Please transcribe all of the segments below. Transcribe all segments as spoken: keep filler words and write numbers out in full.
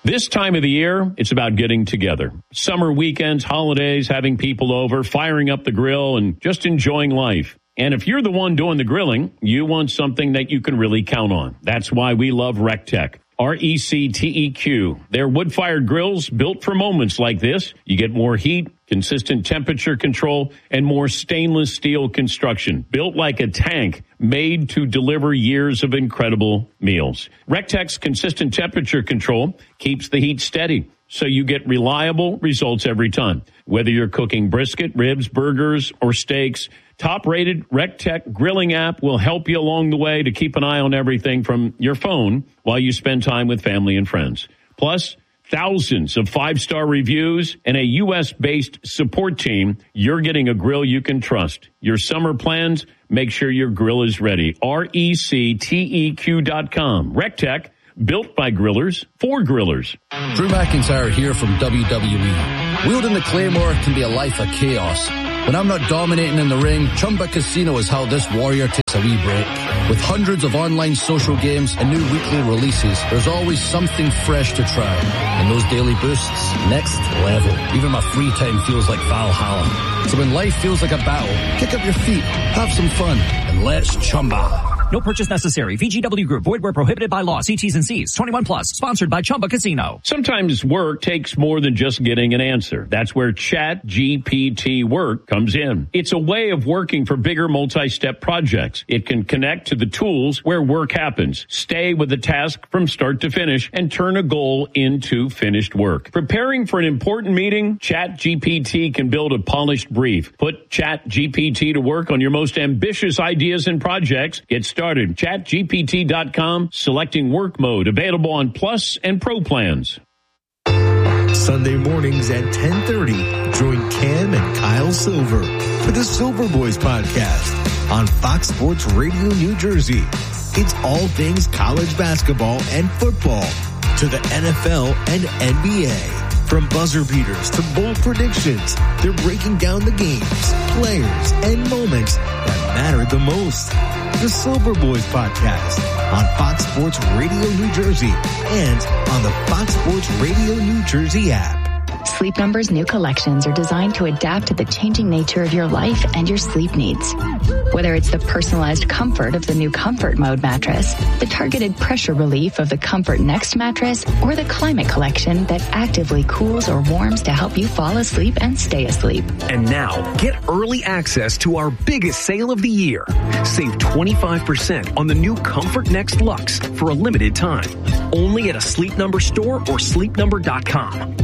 This time of the year, it's about getting together. Summer weekends, holidays, having people over, firing up the grill, and just enjoying life. And if you're the one doing the grilling, you want something that you can really count on. That's why we love RecTech. R E C T E Q. They're wood-fired grills built for moments like this. You get more heat, consistent temperature control, and more stainless steel construction. Built like a tank, made to deliver years of incredible meals. RecTech's consistent temperature control keeps the heat steady, so you get reliable results every time. Whether you're cooking brisket, ribs, burgers, or steaks, top-rated RecTech grilling app will help you along the way to keep an eye on everything from your phone while you spend time with family and friends. Plus, thousands of five-star reviews and a U S-based support team. You're getting a grill you can trust. Your summer plans, make sure your grill is ready. R E C T E Q dot com. RecTech, built by grillers for grillers. Drew McIntyre here from W W E. Wielding the Claymore can be a life of chaos. When I'm not dominating in the ring, Chumba Casino is how this warrior takes a wee break. With hundreds of online social games and new weekly releases, there's always something fresh to try. And those daily boosts, next level. Even my free time feels like Valhalla. So when life feels like a battle, kick up your feet, have some fun, and let's Chumba. No purchase necessary. V G W Group. Void where prohibited by law. See T's and C's. twenty-one plus. Sponsored by Chumba Casino. Sometimes work takes more than just getting an answer. That's where Chat G P T Work comes in. It's a way of working for bigger multi-step projects. It can connect to the tools where work happens, stay with the task from start to finish, and turn a goal into finished work. Preparing for an important meeting, Chat G P T can build a polished brief. Put Chat G P T to work on your most ambitious ideas and projects. Get started. Chat G P T dot com, selecting work mode, available on Plus and Pro plans. Sunday mornings at ten thirty, join Cam and Kyle Silver for the Silver Boys podcast on Fox Sports Radio New Jersey. It's all things college basketball and football to the N F L and N B A. From buzzer beaters to bold predictions, they're breaking down the games, players, and moments that matter the most. The Silver Boys podcast on Fox Sports Radio New Jersey and on the Fox Sports Radio New Jersey app. Sleep Number's new collections are designed to adapt to the changing nature of your life and your sleep needs. Whether it's the personalized comfort of the new Comfort Mode mattress, the targeted pressure relief of the Comfort Next mattress, or the Climate Collection that actively cools or warms to help you fall asleep and stay asleep. And now, get early access to our biggest sale of the year. Save twenty-five percent on the new Comfort Next Luxe for a limited time. Only at a Sleep Number store or sleep number dot com.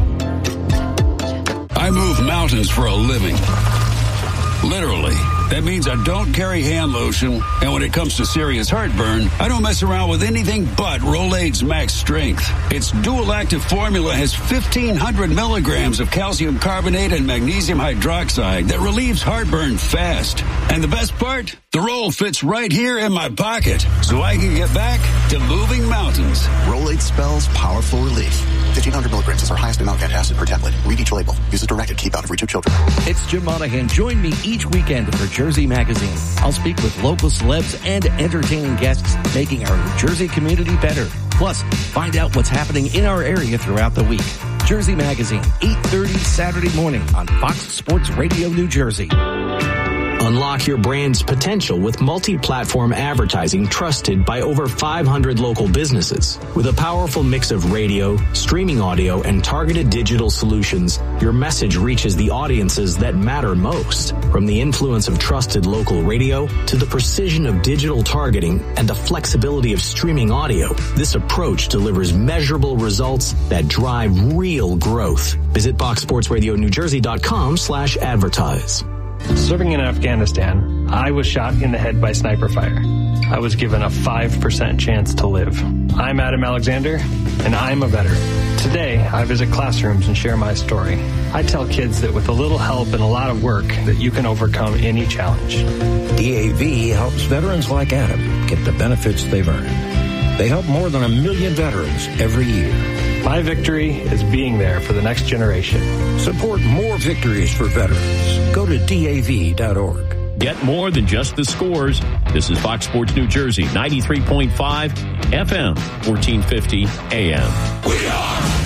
I move mountains for a living. Literally. That means I don't carry hand lotion, and when it comes to serious heartburn, I don't mess around with anything but Rolaids Max Strength. Its dual-active formula has fifteen hundred milligrams of calcium carbonate and magnesium hydroxide that relieves heartburn fast. And the best part? The roll fits right here in my pocket, so I can get back to moving mountains. Rolaids spells powerful relief. fifteen hundred milligrams is our highest amount of acid per tablet. Read each label. Use as directed. Keep out of reach of children. It's Jim Monahan. Join me each weekend for Jersey Magazine. I'll speak with local celebs and entertaining guests, making our New Jersey community better. Plus, find out what's happening in our area throughout the week. Jersey Magazine, eight thirty Saturday morning on Fox Sports Radio New Jersey. Unlock your brand's potential with multi-platform advertising trusted by over five hundred local businesses. With a powerful mix of radio, streaming audio, and targeted digital solutions, your message reaches the audiences that matter most. From the influence of trusted local radio to the precision of digital targeting and the flexibility of streaming audio, this approach delivers measurable results that drive real growth. Visit fox sports radio new jersey dot com slash advertise. Serving in Afghanistan, I was shot in the head by sniper fire. I was given a five percent chance to live. I'm Adam Alexander, and I'm a veteran. Today, I visit classrooms and share my story. I tell kids that with a little help and a lot of work, that you can overcome any challenge. D A V helps veterans like Adam get the benefits they've earned. They help more than a million veterans every year. My victory is being there for the next generation. Support more victories for veterans. Go to D A V dot org. Get more than just the scores. This is Fox Sports New Jersey, ninety-three point five F M, fourteen fifty A M. We are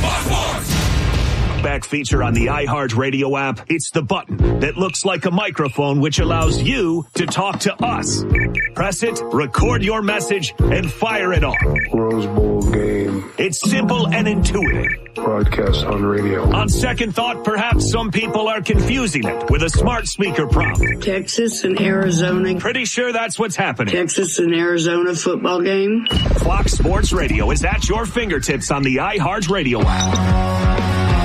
Back feature on the iHeartRadio app. It's the button that looks like a microphone, which allows you to talk to us. Press it, record your message, and fire it off. Rose Bowl game. It's simple and intuitive. Broadcast on radio. On second thought, perhaps some people are confusing it with a smart speaker prompt. Texas and Arizona. Pretty sure that's what's happening. Texas and Arizona football game. Fox Sports Radio is at your fingertips on the iHeartRadio app.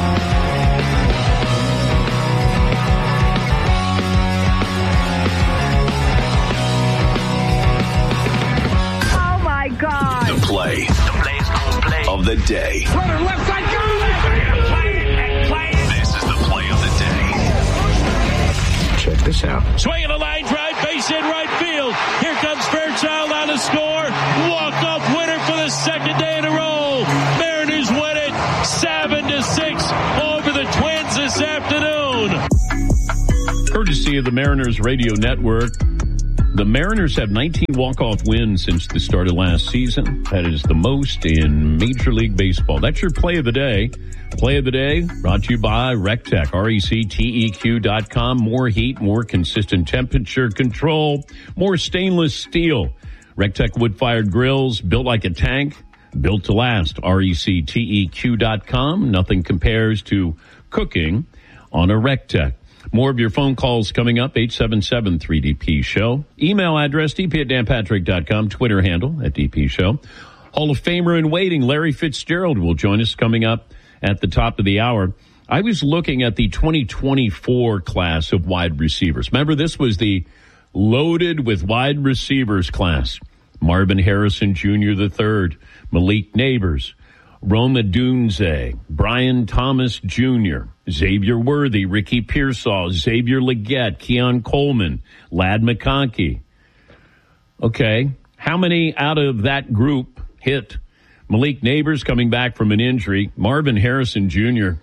God. The play, the play's gonna play of the day. Runner left side, go! Play and play. This is the play of the day. Check this out. Swinging a line drive, base in right field. Here comes Fairchild on to score. Walk-off winner for the second day in a row. Mariners win it seven to six over the Twins this afternoon. Courtesy of the Mariners Radio Network. The Mariners have nineteen walk-off wins since the start of last season. That is the most in Major League Baseball. That's your play of the day. Play of the day brought to you by RecTeq, R E C T E Q dot com. More heat, more consistent temperature control, more stainless steel. RecTeq wood-fired grills built like a tank, built to last. R E C T E Q dot com. Nothing compares to cooking on a RecTeq. More of your phone calls coming up, eight seven seven three D P show. Email address, d p at dan patrick dot com. Twitter handle, at D P show. Hall of Famer in waiting, Larry Fitzgerald, will join us coming up at the top of the hour. I was looking at the twenty twenty-four class of wide receivers. Remember, this was the loaded with wide receivers class. Marvin Harrison Junior the third, Malik Neighbors, Rome Odunze, Brian Thomas Junior, Xavier Worthy, Ricky Pearsall, Xavier Legette, Keon Coleman, Ladd McConkey. Okay, how many out of that group hit? Malik Neighbors coming back from an injury. Marvin Harrison Junior,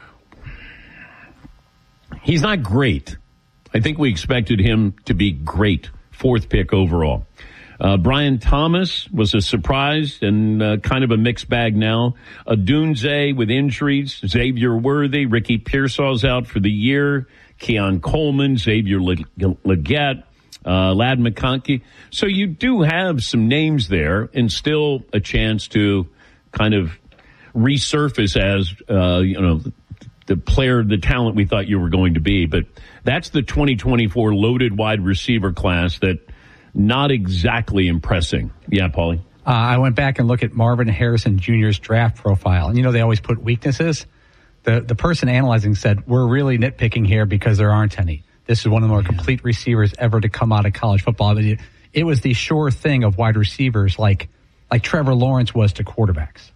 he's not great. I think we expected him to be great. Fourth pick overall. Uh, Brian Thomas was a surprise and uh, kind of a mixed bag now. Odunze with injuries. Xavier Worthy. Ricky Pearsall's out for the year. Keon Coleman. Xavier Legette. Uh, Ladd McConkey. So you do have some names there and still a chance to kind of resurface as, uh, you know, the player, the talent we thought you were going to be. But that's the twenty twenty-four loaded wide receiver class that not exactly impressing. Yeah, Paulie? Uh, I went back and looked at Marvin Harrison Junior's draft profile. And, you know, they always put weaknesses. The the person analyzing said, we're really nitpicking here because there aren't any. This is one of the more complete receivers ever to come out of college football. It, it was the sure thing of wide receivers like like Trevor Lawrence was to quarterbacks.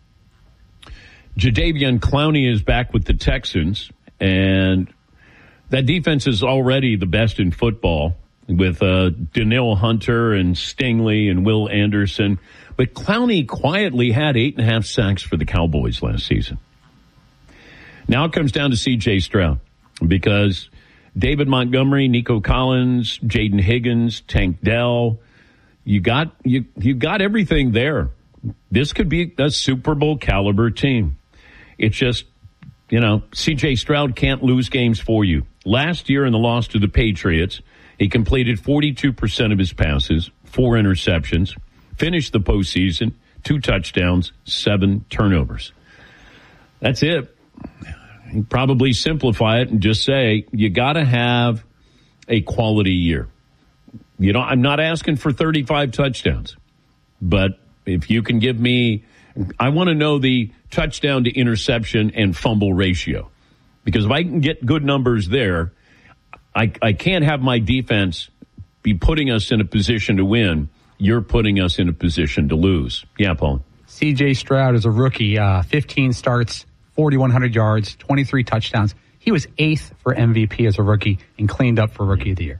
Jadeveon Clowney is back with the Texans, and that defense is already the best in football with uh, Danielle Hunter and Stingley and Will Anderson. But Clowney quietly had eight and a half sacks for the Cowboys last season. Now it comes down to C J Stroud because David Montgomery, Nico Collins, Jaden Higgins, Tank Dell, you got you you got everything there. This could be a Super Bowl caliber team. It's just, you know, C J Stroud can't lose games for you. Last year in the loss to the Patriots, he completed forty-two percent of his passes, four interceptions, finished the postseason, two touchdowns, seven turnovers. That's it. You probably simplify it and just say you got to have a quality year. You know, I'm not asking for thirty-five touchdowns, but if you can give me, I want to know the touchdown to interception and fumble ratio, because if I can get good numbers there, I, I can't have my defense be putting us in a position to win. You're putting us in a position to lose. Yeah, Paul. C J Stroud is a rookie, uh, fifteen starts, forty-one hundred yards, twenty-three touchdowns. He was eighth for M V P as a rookie and cleaned up for Rookie of the Year.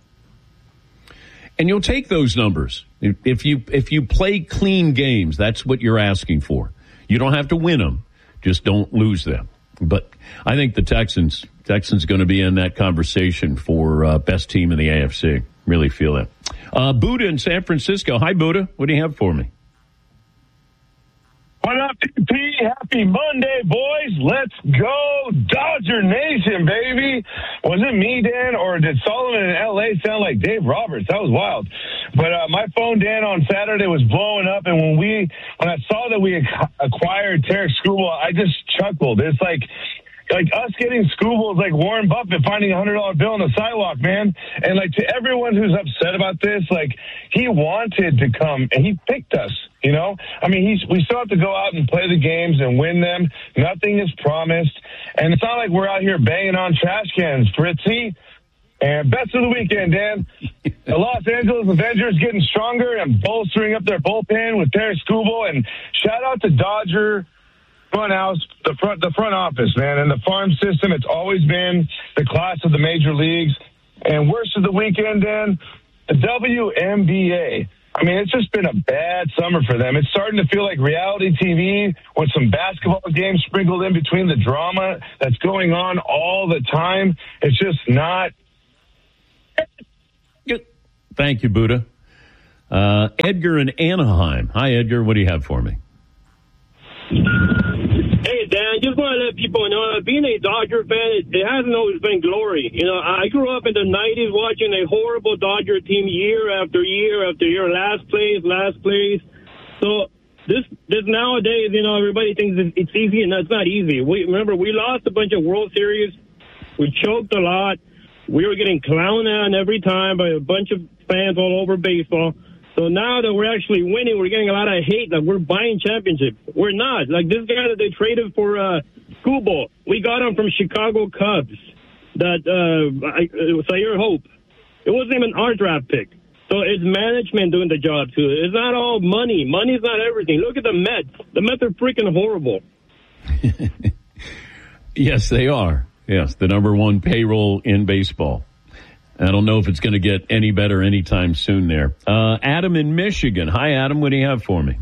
And you'll take those numbers. If you if you play clean games, that's what you're asking for. You don't have to win them. Just don't lose them. But I think the Texans, Texans going to be in that conversation for uh, best team in the A F C. Really feel that. Uh, Buddha in San Francisco. Hi, Buddha. What do you have for me? What up, T P? Happy Monday, boys. Let's go Dodger Nation, baby. Was it me, Dan, or did Solomon in L A sound like Dave Roberts? That was wild. But uh, my phone, Dan, on Saturday was blowing up, and when we when I saw that we acquired Tarek Skubal, I just chuckled. It's like... Like, us getting Skubal is like Warren Buffett finding a one hundred dollar bill on the sidewalk, man. And, like, to everyone who's upset about this, like, he wanted to come, and he picked us, you know? I mean, he's we still have to go out and play the games and win them. Nothing is promised. And it's not like we're out here banging on trash cans, Fritzy. And best of the weekend, Dan. The Los Angeles Avengers getting stronger and bolstering up their bullpen with Tarek Skubal. And shout out to Dodger front house, the front, the front office, man, and the farm system. It's always been the class of the major leagues. And worst of the weekend, Dan, the W N B A. I mean, it's just been a bad summer for them. It's starting to feel like reality T V with some basketball games sprinkled in between the drama that's going on all the time. It's just not. Thank you, Buddha. Uh, Edgar in Anaheim. Hi, Edgar. What do you have for me? Hey, Dan, just want to let people know, being a Dodger fan, it, it hasn't always been glory. You know, I grew up in the nineties watching a horrible Dodger team year after year after year, last place, last place. So this this nowadays, you know, everybody thinks it's easy, and it's not easy. We remember, we lost a bunch of World Series. We choked a lot. We were getting clowned on every time by a bunch of fans all over baseball. So now that we're actually winning, we're getting a lot of hate that we're buying championships. We're not. Like this guy that they traded for uh, Skubal, we got him from Chicago Cubs. That uh, I, it was Zaire Hope. It wasn't even our draft pick. So it's management doing the job too. It's not all money. Money's not everything. Look at the Mets. The Mets are freaking horrible. Yes, they are. Yes, the number one payroll in baseball. I don't know if it's going to get any better anytime soon there. Uh, Adam in Michigan. Hi, Adam. What do you have for me?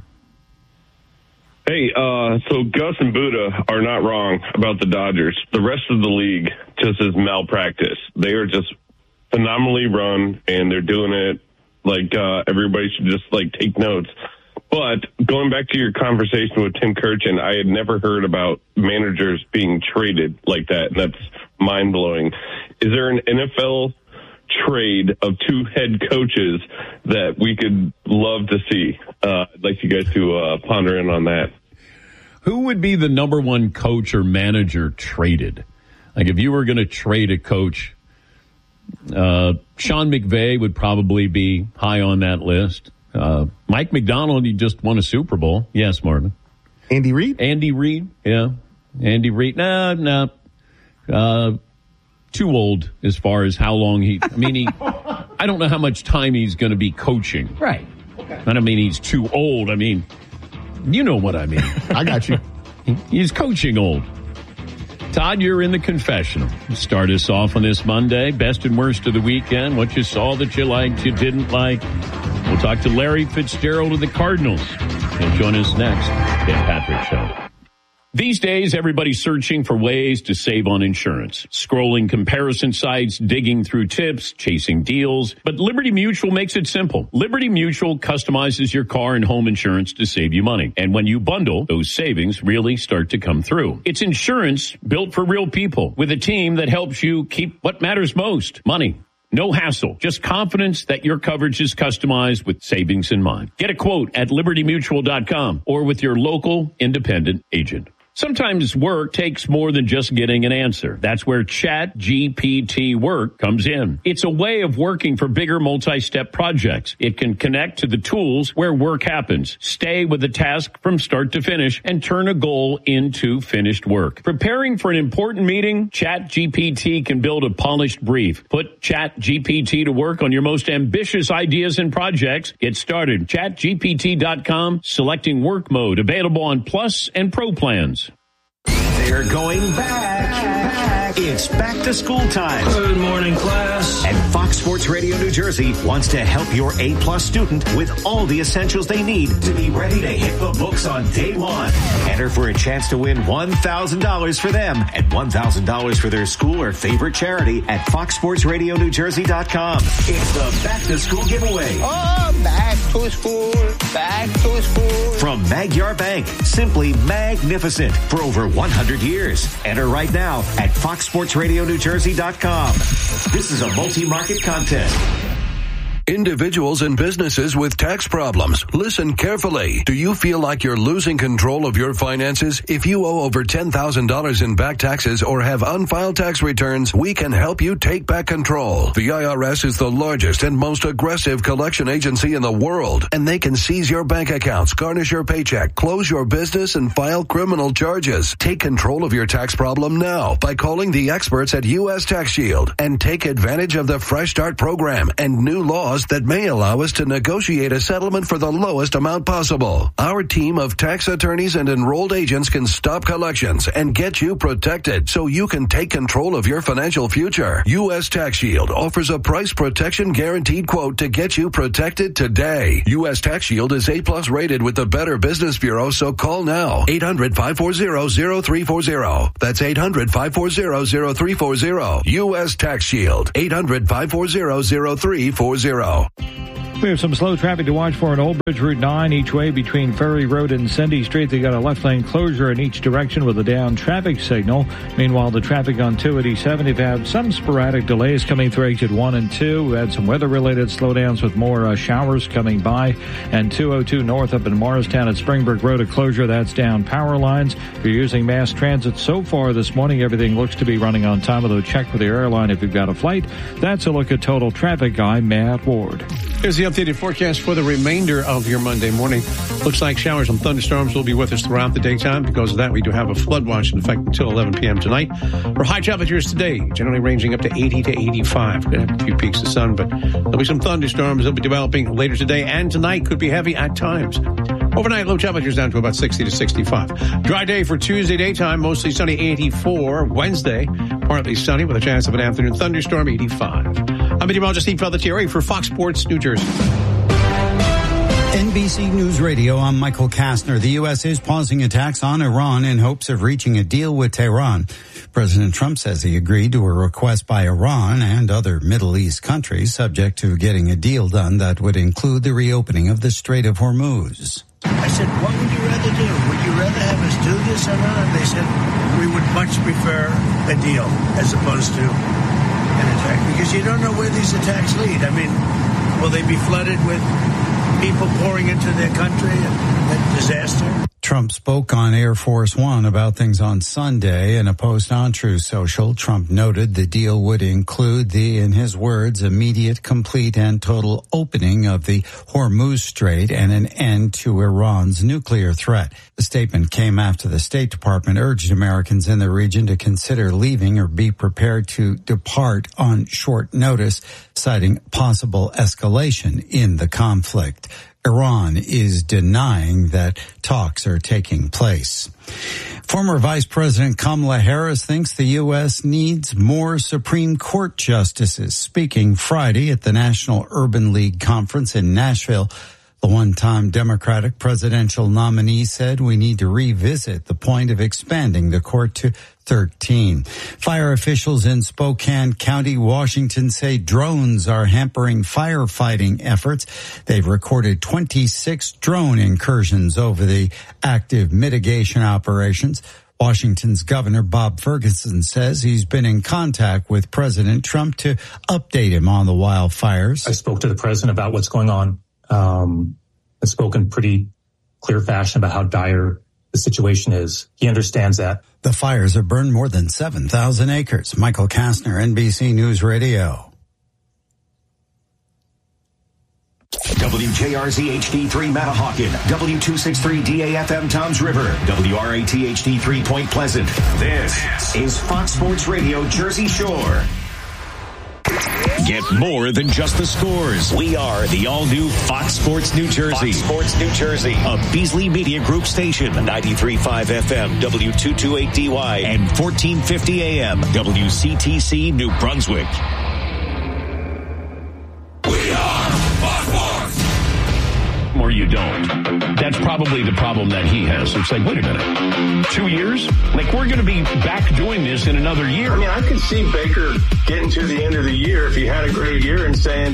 Hey, uh, so Gus and Buddha are not wrong about the Dodgers. The rest of the league just is malpractice. They are just phenomenally run, and they're doing it like uh, everybody should just, like, take notes. But going back to your conversation with Tim Kurkjian, I had never heard about managers being traded like that, and that's mind-blowing. Is there an N F L trade of two head coaches that we could love to see? Uh, I'd like you guys to uh, ponder in on that. Who would be the number one coach or manager traded? Like if you were going to trade a coach, uh, Sean McVay would probably be high on that list. Uh, Mike McDonald, he just won a Super Bowl. Yes, Marvin. Andy Reid? Andy Reid, yeah. Andy Reid. Nah, nah. Uh, too old as far as how long he, I mean, he, I don't know how much time he's going to be coaching. Right. Okay. I don't mean he's too old. I mean, you know what I mean. I got you. He's coaching old. Todd, you're in the confessional. Start us off on this Monday. Best and worst of the weekend. What you saw that you liked, you didn't like. We'll talk to Larry Fitzgerald of the Cardinals. He'll join us next. Dan Patrick Show. These days, everybody's searching for ways to save on insurance. Scrolling comparison sites, digging through tips, chasing deals. But Liberty Mutual makes it simple. Liberty Mutual customizes your car and home insurance to save you money. And when you bundle, those savings really start to come through. It's insurance built for real people with a team that helps you keep what matters most, money. No hassle, just confidence that your coverage is customized with savings in mind. Get a quote at liberty mutual dot com or with your local independent agent. Sometimes work takes more than just getting an answer. That's where Chat G P T Work comes in. It's a way of working for bigger multi-step projects. It can connect to the tools where work happens, stay with the task from start to finish, and turn a goal into finished work. Preparing for an important meeting, Chat G P T can build a polished brief. Put Chat G P T to work on your most ambitious ideas and projects. Get started. chat G P T dot com, selecting work mode, available on Plus and Pro plans. They're going back. It's back to school time. Good morning, class. And Fox Sports Radio New Jersey wants to help your A-plus student with all the essentials they need to be ready to hit the books on day one. Enter for a chance to win one thousand dollars for them and one thousand dollars for their school or favorite charity at fox sports radio new jersey dot com. It's the back to school giveaway. Oh, back to school, back to school. From Magyar Bank, simply magnificent for over one hundred years. Enter right now at fox sports radio new jersey dot com. This is a multi-market contest. Individuals and businesses with tax problems, listen carefully. Do you feel like you're losing control of your finances? If you owe over ten thousand dollars in back taxes or have unfiled tax returns, we can help you take back control. The I R S is the largest and most aggressive collection agency in the world, and they can seize your bank accounts, garnish your paycheck, close your business, and file criminal charges. Take control of your tax problem now by calling the experts at U S Tax Shield and take advantage of the Fresh Start program and new laws that may allow us to negotiate a settlement for the lowest amount possible. Our team of tax attorneys and enrolled agents can stop collections and get you protected so you can take control of your financial future. U S Tax Shield offers a price protection guaranteed quote to get you protected today. U S Tax Shield is A plus rated with the Better Business Bureau, so call now. eight hundred, five four zero, zero three four zero. That's eight hundred, five four zero, zero three four zero. U S Tax Shield. eight hundred, five four zero, zero three four zero. We have some slow traffic to watch for on Old Bridge Route nine each way between Ferry Road and Cindy Street. They got a left lane closure in each direction with a down traffic signal. Meanwhile, the traffic on two eighty-seven, they've had some sporadic delays coming through exit one and two. We had some weather-related slowdowns with more uh, showers coming by. And two oh two north up in Morristown at Springbrook Road, a closure. That's down power lines. If you're using mass transit so far this morning, everything looks to be running on time, although check with your airline if you've got a flight. That's a look at total traffic. I'm Matt Ward. Here's the updated forecast for the remainder of your Monday morning. Looks like showers and thunderstorms will be with us throughout the daytime. Because of that, we do have a flood watch in effect until eleven p.m. tonight. For high temperatures today, generally ranging up to eighty to eighty-five. Going to have a few peaks of sun, but there'll be some thunderstorms. They'll be developing later today and tonight. Could be heavy at times. Overnight, low temperatures down to about sixty to sixty-five. Dry day for Tuesday daytime, mostly sunny, eighty-four. Wednesday, partly sunny with a chance of an afternoon thunderstorm, eighty-five. I'm meteorologist Steve Pelletieri for Fox Sports New Jersey. N B C News Radio, I'm Michael Kastner. The U S is pausing attacks on Iran in hopes of reaching a deal with Tehran. President Trump says he agreed to a request by Iran and other Middle East countries subject to getting a deal done that would include the reopening of the Strait of Hormuz. I said, what would you rather do? Would you rather have us do this or not? And they said, we would much prefer a deal as opposed to an attack. Because you don't know where these attacks lead. I mean, will they be flooded with people pouring into their country and a disaster? Trump spoke on Air Force One about things on Sunday. In a post on Truth Social, Trump noted the deal would include the, in his words, immediate, complete, and total opening of the Hormuz Strait and an end to Iran's nuclear threat. The statement came after the State Department urged Americans in the region to consider leaving or be prepared to depart on short notice, citing possible escalation in the conflict. Iran is denying that talks are taking place. Former Vice President Kamala Harris thinks the U S needs more Supreme Court justices. Speaking Friday at the National Urban League Conference in Nashville, the one-time Democratic presidential nominee said we need to revisit the point of expanding the court to thirteen. Fire officials in Spokane County, Washington say drones are hampering firefighting efforts. They've recorded twenty-six drone incursions over the active mitigation operations. Washington's Governor Bob Ferguson says he's been in contact with President Trump to update him on the wildfires. I spoke to the president about what's going on. Um, I've spoken pretty clear fashion about how dire the situation is. He understands that. The fires have burned more than seven thousand acres. Michael Kastner, N B C News Radio. W J R Z H D three Matahawkin, W two sixty-three D A F M Toms River, W R A T H D three Point Pleasant. This is Fox Sports Radio Jersey Shore. Get more than just the scores. We are the all-new Fox Sports New Jersey. Fox Sports New Jersey. A Beasley Media Group station. ninety-three point five F M, W two twenty-eight D Y, and fourteen fifty A M, W C T C New Brunswick. We are Fox Sports. Or you don't. That's probably the problem that he has. It's like, wait a minute, two years? Like, we're going to be back doing this in another year. I mean, I could see Baker getting to the end of the year if he had a great year and saying,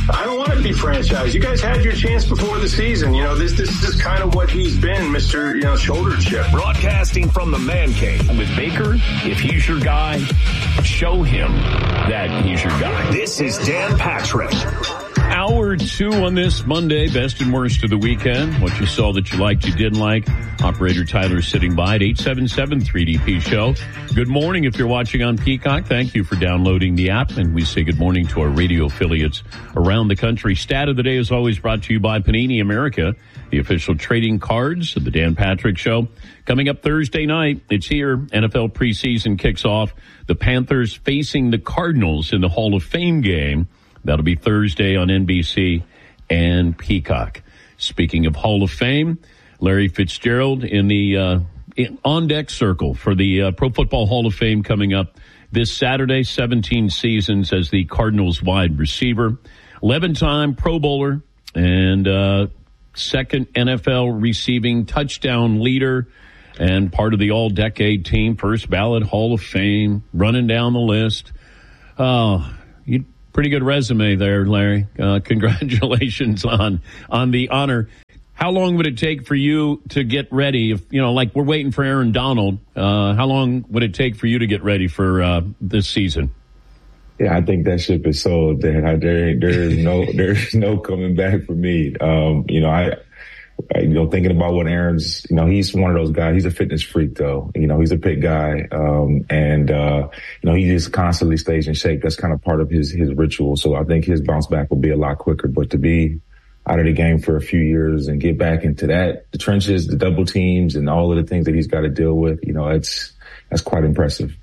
I don't want to be franchised. You guys had your chance before the season. You know, this this is kind of what he's been, Mister You know, shoulder chip. Broadcasting from the Man Cave. With Baker, if he's your guy, show him that he's your guy. This is Dan Patrick. Hour two on this Monday, best and worst of the weekend. What you saw that you liked, you didn't like. Operator Tyler sitting by at eight seven seven three D P show. Good morning if you're watching on Peacock. Thank you for downloading the app. And we say good morning to our radio affiliates around the country. Stat of the day is always brought to you by Panini America, the official trading cards of the Dan Patrick Show. Coming up Thursday night, it's here. N F L preseason kicks off. The Panthers facing the Cardinals in the Hall of Fame game. That'll be Thursday on N B C and Peacock. Speaking of Hall of Fame, Larry Fitzgerald in the uh, in, on-deck circle for the uh, Pro Football Hall of Fame coming up this Saturday, seventeen seasons as the Cardinals wide receiver, eleven-time Pro Bowler, and uh, second N F L receiving touchdown leader, and part of the all-decade team, first ballot Hall of Fame, running down the list. Oh, you pretty good resume there, Larry. Uh, congratulations on on the honor. How long would it take for you to get ready? If you know, like we're waiting for Aaron Donald, uh, how long would it take for you to get ready for uh, this season? Yeah, I think that ship is sold. There, there, there is no, there's no coming back for me. Um, you know, I. You know, thinking about what Aaron's, you know, he's one of those guys. He's a fitness freak, though. You know, he's a big guy. Um, and, uh, you know, he just constantly stays in shape. That's kind of part of his, his ritual. So I think his bounce back will be a lot quicker. But to be out of the game for a few years and get back into that, the trenches, the double teams and all of the things that he's got to deal with, you know, it's, that's quite impressive.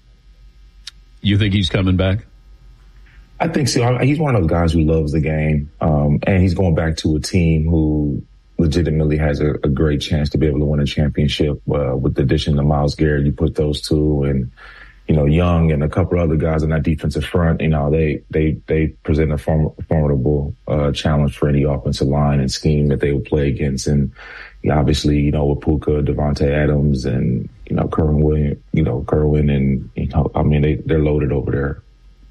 You think he's coming back? I think so. He's one of those guys who loves the game. Um, and he's going back to a team who legitimately has a, a great chance to be able to win a championship. Uh, with the addition of Myles Garrett, you put those two and, you know, Young and a couple of other guys on that defensive front, you know, they, they, they present a form, formidable, uh, challenge for any offensive line and scheme that they will play against. And you know, obviously, you know, with Puka, Devontae Adams and, you know, Kerwin Williams, you know, Kerwin and, you know, I mean, they, they're loaded over there.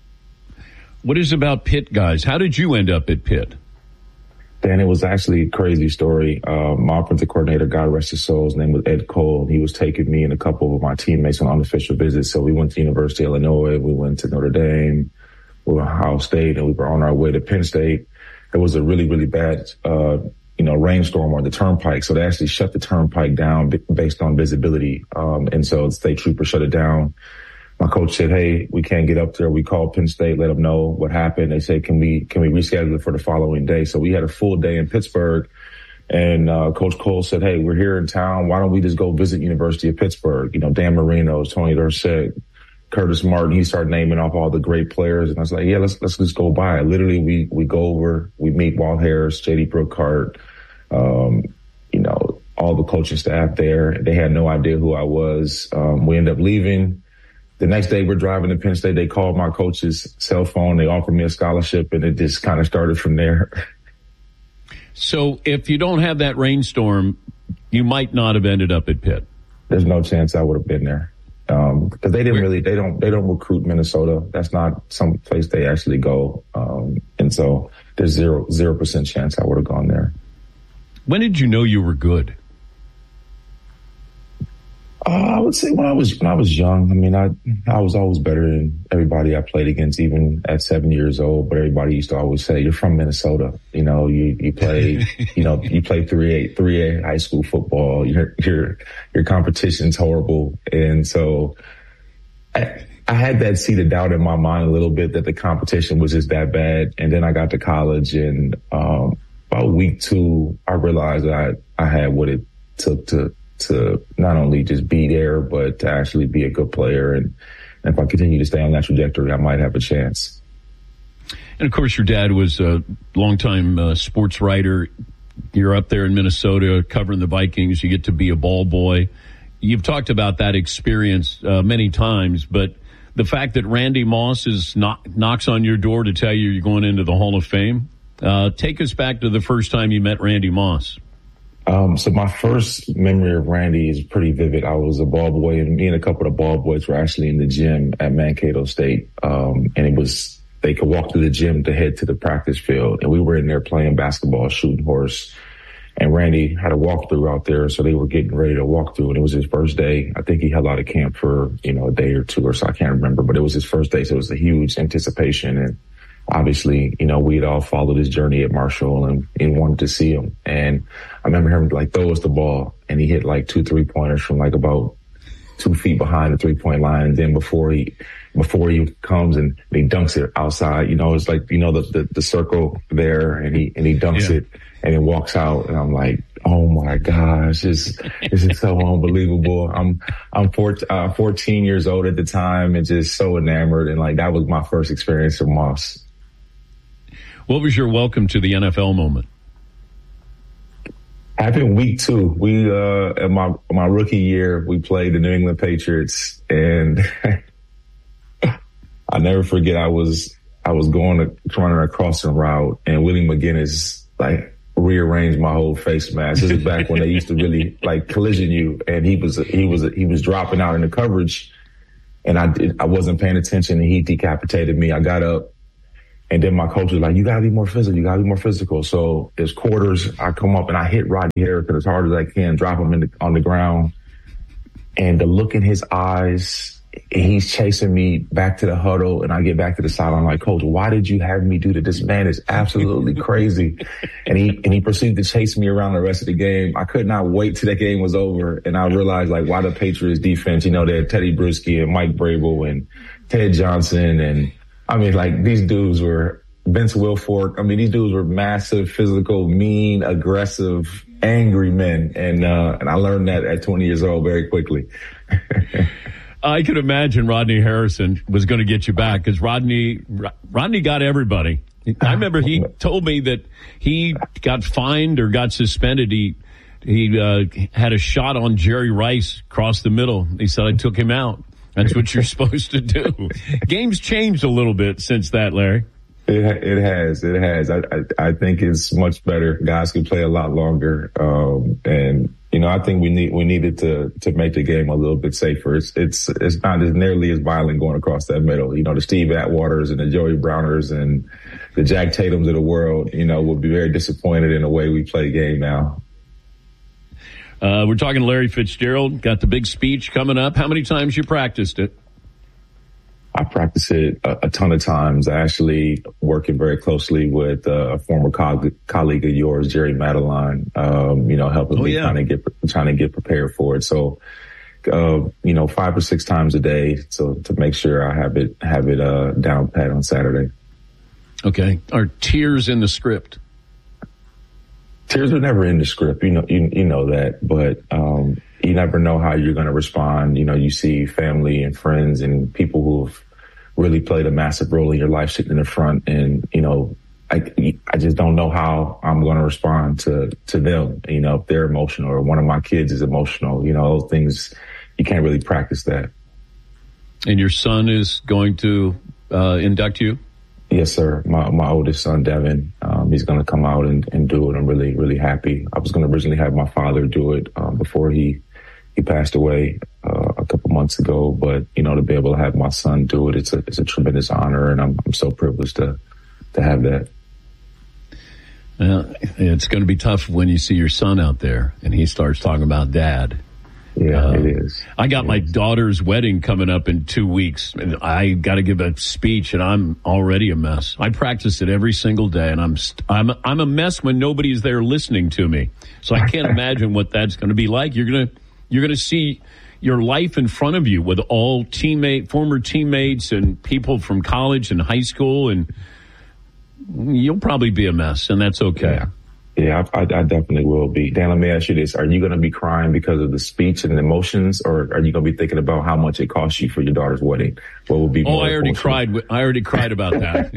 What is about Pitt, guys? How did you end up at Pitt? Dan, it was actually a crazy story. Uh, my offensive coordinator, God rest his soul, his name was Ed Cole. He was taking me and a couple of my teammates on unofficial visits. So we went to the University of Illinois. We went to Notre Dame. We were at Ohio State, and we were on our way to Penn State. There was a really, really bad, uh, you know, rainstorm on the turnpike. So they actually shut the turnpike down b- based on visibility. Um, and so the state trooper shut it down. My coach said, hey, we can't get up there. We called Penn State, let them know what happened. They said, can we, can we reschedule it for the following day? So we had a full day in Pittsburgh. And, uh, Coach Cole said, hey, we're here in town. Why don't we just go visit University of Pittsburgh? You know, Dan Marino, Tony Dorsett, Curtis Martin. He started naming off all the great players. And I was like, yeah, let's, let's just go by. Literally, we, we go over, we meet Walt Harris, J D Brookhart, um, you know, all the coaching staff there. They had no idea who I was. Um, we ended up leaving. The next day we're driving to Penn State. They called my coach's cell phone. They offered me a scholarship, and it just kind of started from there. So if you don't have that rainstorm, you might not have ended up at Pitt. There's no chance I would have been there. Um, because they didn't really, they don't, they don't recruit Minnesota. That's not some place they actually go. Um, and so there's zero, zero percent chance I would have gone there. When did you know you were good? Uh, I would say when I was when I was young. I mean, I I was always better than everybody I played against, even at seven years old. But everybody used to always say, "You're from Minnesota. You know, you you play, you know, you play three A three A high school football. Your your your competition's horrible." And so, I, I had that seed of doubt in my mind a little bit that the competition was just that bad. And then I got to college, and um, about week two, I realized that I I had what it took to. to not only just be there, but to actually be a good player. And, and if I continue to stay on that trajectory, I might have a chance. And of course, your dad was a longtime uh, sports writer. You're up there in Minnesota covering the Vikings. You get to be a ball boy. You've talked about that experience uh, many times, but the fact that Randy Moss is knock, knocks on your door to tell you you're going into the Hall of Fame. Uh, take us back to the first time you met Randy Moss. Um, so my first memory of Randy is pretty vivid. I was a ball boy, and me and a couple of ball boys were actually in the gym at Mankato State. Um, and it was they could walk through the gym to head to the practice field. And we were in there playing basketball, shooting horse. And Randy had a walkthrough out there, so they were getting ready to walk through. And it was his first day. I think he held out of camp for, you know, a day or two or so. I can't remember, but it was his first day. So it was a huge anticipation. And obviously, you know, we'd all followed his journey at Marshall and, and wanted to see him. And I remember him like throw us the ball, and he hit like two three pointers from like about two feet behind the three point line. And then before he, before he comes and he dunks it outside, you know, it's like, you know, the, the, the circle there, and he, and he dunks yeah. it and then walks out. And I'm like, oh my gosh, this, this is so unbelievable. I'm, I'm four, uh, fourteen years old at the time and just so enamored. And like, that was my first experience with Moss. What was your welcome to the N F L moment? Happened week two. We, uh, in my, my rookie year, we played the New England Patriots, and I never forget, I was, I was going to, running a crossing route, and Willie McGinnis, like, rearranged my whole face mask. This is back when they used to really, like, collision you, and he was, he was, he was dropping out in the coverage, and I did, I wasn't paying attention, and he decapitated me. I got up. And then my coach was like, you gotta be more physical. You gotta be more physical. So there's quarters. I come up and I hit Rodney Harrison as hard as I can, drop him in the, on the ground. And the look in his eyes, he's chasing me back to the huddle, and I get back to the sideline like, Coach, why did you have me do that? This man is absolutely crazy. And he, and he proceeded to chase me around the rest of the game. I could not wait till the game was over. And I realized like why the Patriots defense, you know, they had Teddy Bruschi and Mike Vrabel and Ted Johnson, and I mean, like, these dudes were Vince Wilfork. I mean, these dudes were massive, physical, mean, aggressive, angry men. And, uh, and I learned that at twenty years old very quickly. I could imagine Rodney Harrison was going to get you back, because Rodney, Rodney got everybody. I remember he told me that he got fined or got suspended. He, he, uh, had a shot on Jerry Rice across the middle. He said, I took him out. That's what you're supposed to do. Game's changed a little bit since that, Larry. It, it has. It has. I, I, I think it's much better. Guys can play a lot longer. Um, and, you know, I think we need, we needed to, to make the game a little bit safer. It's, it's, it's not as nearly as violent going across that middle. You know, the Steve Atwaters and the Joey Browners and the Jack Tatums of the world, you know, will be very disappointed in the way we play the game now. Uh, we're talking to Larry Fitzgerald. Got the big speech coming up. How many times you practiced it? I practiced it a, a ton of times. I actually working very closely with uh, a former co- colleague of yours, Jerry Madeline, um, you know, helping oh, me yeah. kind of get, trying to get prepared for it. So, uh, you know, five or six times a day. So to make sure I have it, have it, uh, down pat on Saturday. Okay. Are tears in the script? Tears are never in the script, you know, you, you know that, but, um, you never know how you're going to respond. You know, you see family and friends and people who've really played a massive role in your life sitting in the front, and, you know, I, I just don't know how I'm going to respond to, to them. You know, if they're emotional or one of my kids is emotional, you know, those things, you can't really practice that. And your son is going to, uh, induct you? Yes, sir. My my oldest son, Devin, um, he's going to come out and, and do it. I'm really, really happy. I was going to originally have my father do it um, before he he passed away uh, a couple months ago. But, you know, to be able to have my son do it, it's a it's a tremendous honor. And I'm, I'm so privileged to to have that. Well, it's going to be tough when you see your son out there and he starts talking about dad. Yeah, uh, it is. I got it my is. daughter's wedding coming up in two weeks, and I got to give a speech, and I'm already a mess. I practice it every single day, and I'm st- I'm I'm a mess when nobody's there listening to me. So I can't imagine what that's going to be like. You're gonna you're gonna see your life in front of you with all teammate, former teammates, and people from college and high school, and you'll probably be a mess, and that's okay. Yeah. Yeah, I, I definitely will be. Dan, let me ask you this. Are you going to be crying because of the speech and the emotions, or are you going to be thinking about how much it cost you for your daughter's wedding? What would be Oh, more I already emotional? cried. I already cried about that.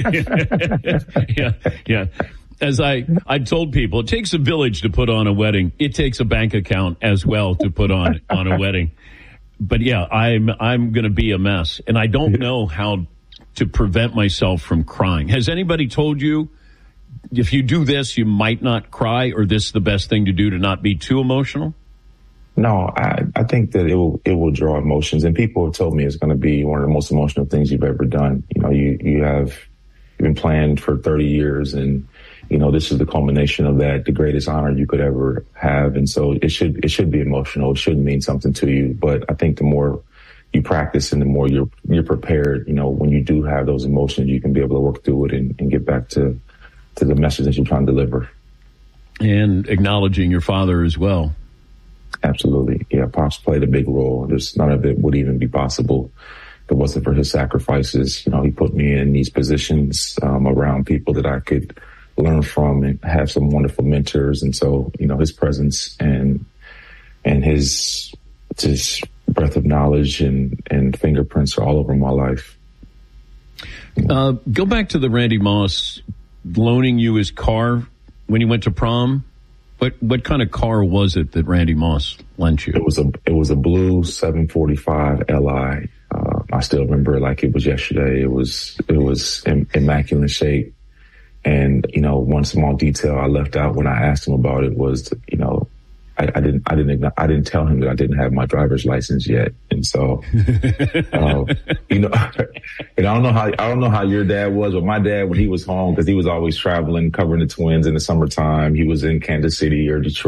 yeah, yeah. As I, I told people, it takes a village to put on a wedding. It takes a bank account as well to put on, on a wedding. But yeah, I'm, I'm going to be a mess, and I don't know how to prevent myself from crying. Has anybody told you, if you do this, you might not cry, or this is the best thing to do to not be too emotional? No, I, I think that it will it will draw emotions, and people have told me it's going to be one of the most emotional things you've ever done. You know, you you have been playing for thirty years, and you know this is the culmination of that, the greatest honor you could ever have, and so it should it should be emotional. It should mean something to you. But I think the more you practice and the more you're you're prepared, you know, when you do have those emotions, you can be able to work through it and, and get back to to the message that you're trying to deliver. And acknowledging your father as well. Absolutely. Yeah, Pops played a big role. There's none of it would even be possible if it wasn't for his sacrifices. You know, he put me in these positions um, around people that I could learn from and have some wonderful mentors. And so, you know, his presence and and his just breadth of knowledge and, and fingerprints are all over my life. Uh, go back to the Randy Moss loaning you his car when you went to prom. What what kind of car was it that Randy Moss lent you? It was a it was a blue seven forty-five L I. Uh, I still remember it like it was yesterday. It was it was in immaculate shape. And you know, one small detail I left out when I asked him about it was, you know, I, I didn't I didn't I didn't tell him that I didn't have my driver's license yet. And so, uh, you know, and I don't know how I don't know how your dad was, but my dad, when he was home, because he was always traveling, covering the Twins in the summertime, he was in Kansas City or Detroit.